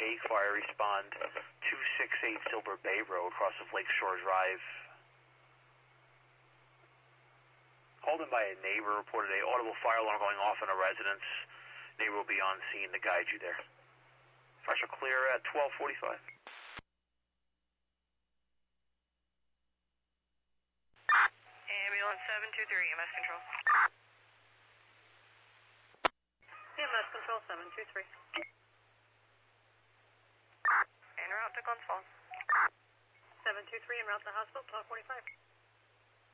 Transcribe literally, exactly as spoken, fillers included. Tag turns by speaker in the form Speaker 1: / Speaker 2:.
Speaker 1: take. Fire respond two sixty-eight Silver Bay Road, cross of Lakeshore Drive. Called in by a neighbor, reported a audible fire alarm going off in a residence. Neighbor will be on scene to guide you there. Fires are clear at twelve forty-five.
Speaker 2: Ambulance seven two three, E M S control. E M S control seven two three. En route to Glens Falls. seven two three en route to the hospital, twelve forty-five.